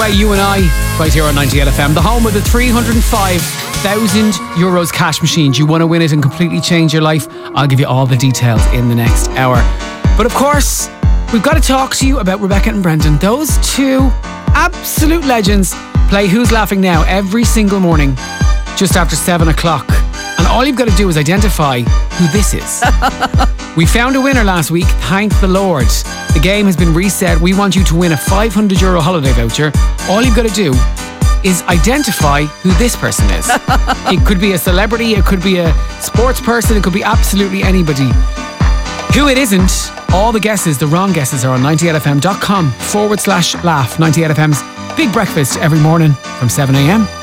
You and I, right here on 98FM, the home of the 305,000 euros cash machine. Do you want to win it and completely change your life? I'll give you all the details in the next hour. But of course, we've got to talk to you about Rebecca and Brendan. Those two absolute legends play Who's Laughing Now every single morning just after 7 o'clock. And all you've got to do is identify who this is. We found a winner last week, thank the Lord. The game has been reset. We want you to win a €500 holiday voucher. All you've got to do is identify who this person is. It could be a celebrity, it could be a sports person, it could be absolutely anybody. Who it isn't, all the guesses, the wrong guesses, are on 98fm.com/laugh. 98FM's Big Breakfast every morning from 7 a.m.